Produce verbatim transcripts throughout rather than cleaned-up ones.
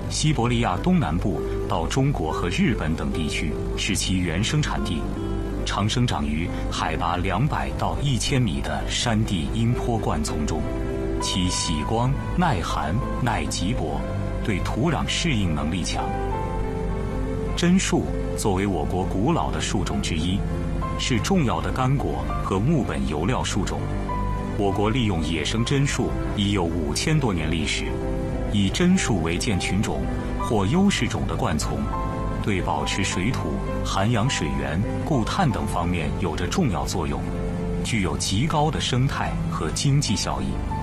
西伯利亚东南部到中国和日本等地区是其原生产地，常生长于海拔两百到一千米的山地阴坡灌丛中，其喜光、耐寒、耐瘠薄，对土壤适应能力强。榛树作为我国古老的树种之一，是重要的干果和木本油料树种。我国利用野生榛树已有五千多年历史，以榛树为建群种或优势种的灌丛，对保持水土、涵养水源、固碳等方面有着重要作用，具有极高的生态和经济效益。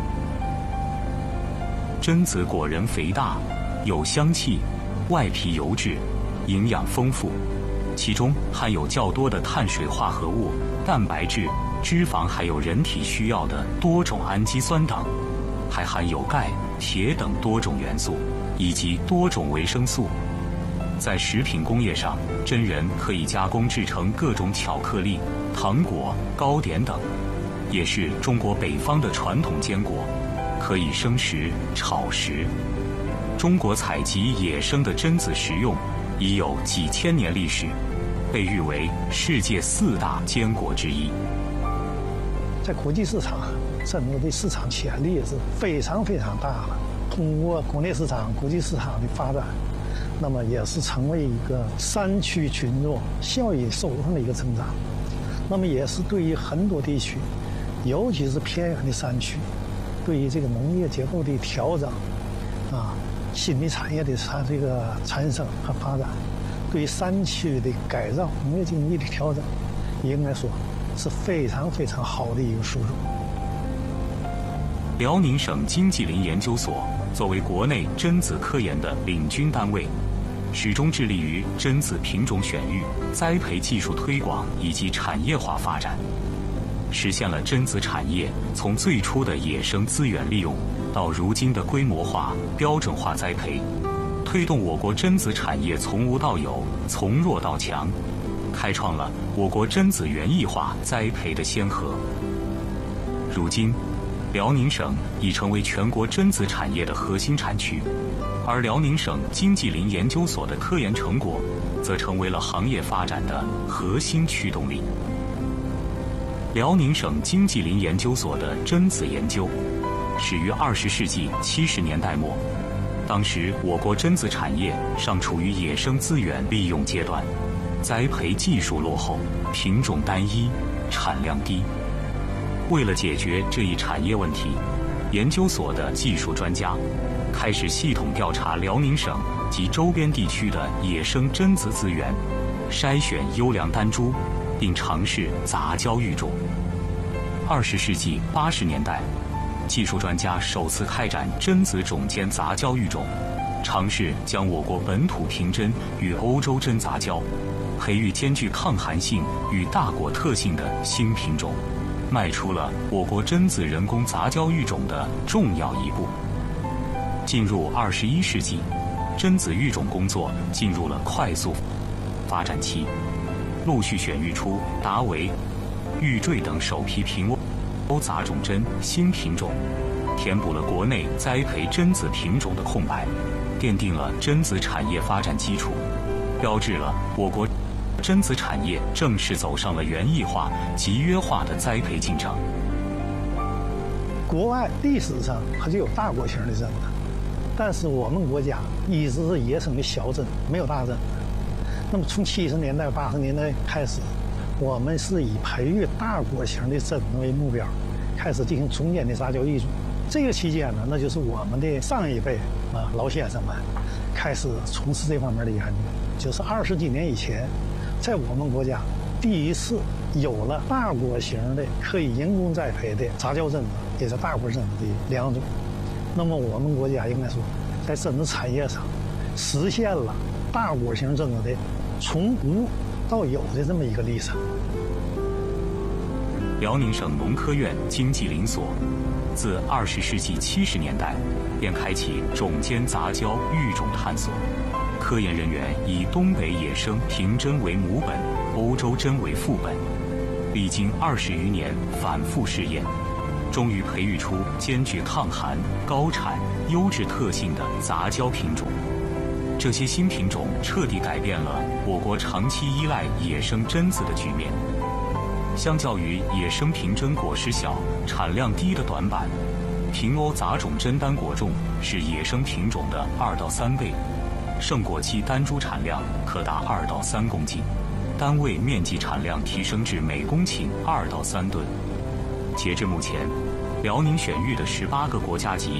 榛子果仁肥大，有香气，外皮油质，营养丰富，其中含有较多的碳水化合物、蛋白质、脂肪，还有人体需要的多种氨基酸等，还含有钙、铁等多种元素，以及多种维生素。在食品工业上，榛仁可以加工制成各种巧克力、糖果、糕点等，也是中国北方的传统坚果，可以生食、炒食。中国采集野生的榛子食用已有几千年历史，被誉为世界四大坚果之一。 在国际市场，榛子的市场潜力也是非常非常大了。通过国内市场、国际市场的发展，那么也是成为一个山区群众效益收入上的一个增长。那么也是对于很多地区，尤其是偏远的山区，对于这个农业结构的调整，啊，新的产业的产这个产生和发展，对于山区的改造、农业经济的调整，应该说是非常非常好的一个输入。 辽宁省经济林研究所作为国内榛子科研的领军单位，始终致力于榛子品种选育、栽培技术推广以及产业化发展，实现了榛子产业从最初的野生资源利用到如今的规模化、标准化栽培，推动我国榛子产业从无到有、从弱到强，开创了我国榛子园艺化栽培的先河。如今，辽宁省已成为全国榛子产业的核心产区，而辽宁省经济林研究所的科研成果，则成为了行业发展的核心驱动力。辽宁省经济林研究所的榛子研究，始于二十世纪七十年代末，当时我国榛子产业尚处于野生资源利用阶段，栽培技术落后，品种单一，产量低。为了解决这一产业问题，研究所的技术专家开始系统调查辽宁省及周边地区的野生榛子资源，筛选优良单株，并尝试杂交育种。二十世纪八十年代，技术专家首次开展榛子种间杂交育种，尝试将我国本土平榛与欧洲榛杂交，培育兼具抗寒性与大果特性的新品种，迈出了我国榛子人工杂交育种的重要一步。进入二十一世纪，榛子育种工作进入了快速发展期，陆续选育出达维、玉坠等首批平欧杂种榛新品种，填补了国内栽培榛子品种的空白，奠定了榛子产业发展基础，标志了我国榛子产业正式走上了园艺化、集约化的栽培进程。 国外历史上它就有大果型的榛子，但是我们国家一直是野生的小榛，没有大榛。那么从七十年代、八十年代开始，我们是以培育大果型的榛子为目标，开始进行中间的杂交育种。这个期间呢，那就是我们的上一辈啊老先生们开始从事这方面的研究，就是二十几年以前，在我们国家第一次有了大果型的可以人工栽培的杂交榛子，也是大果榛子的两种。那么我们国家应该说，在榛子产业上实现了大果型榛子的从无到有的这么一个历程。 辽宁省农科院经济林所自二十世纪七十年代便开启种间杂交育种探索，科研人员以东北野生平榛为母本，欧洲榛为副本，历经二十余年反复试验，终于培育出兼具抗寒、高产、优质特性的杂交品种， 这些新品种彻底改变了我国长期依赖野生榛子的局面。相较于野生平榛果实小、产量低的短板，平瓯杂种榛丹果种是野生品种的二到三倍，盛果期单株产量可达二到三公斤，单位面积产量提升至每公顷二到三吨。截至目前，辽宁选育的十八个国家级